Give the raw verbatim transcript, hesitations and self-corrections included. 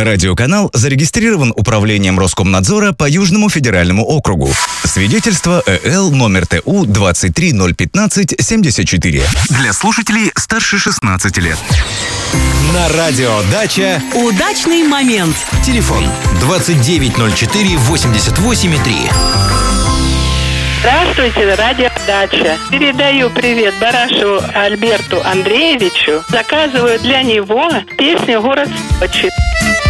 Радиоканал зарегистрирован Управлением Роскомнадзора по Южному федеральному округу. Свидетельство ЭЛ номер ТУ двадцать три ноль пятнадцать семьдесят четыре. Для слушателей старше шестнадцати лет. На радио «Дача» удачный момент. Телефон двадцать девять ноль четыре восемьдесят восемь три. Здравствуйте, радио «Дача». Передаю привет Барашеву Альберту Андреевичу. Заказываю для него песню «Город Сочи».